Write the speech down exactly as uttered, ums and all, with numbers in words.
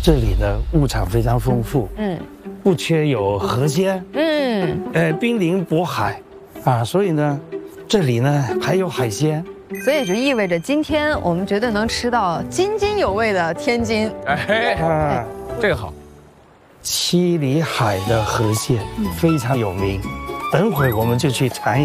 这里的物产非常丰富， 嗯不缺有河鲜， 嗯， 呃，濒临渤海，啊，所以呢，这里呢还有海鲜。 所以就意味着今天我们绝对能吃到津津有味的天津。 哎， 啊， 这个好。 七里海的河蟹非常有名，等会我们就去尝一。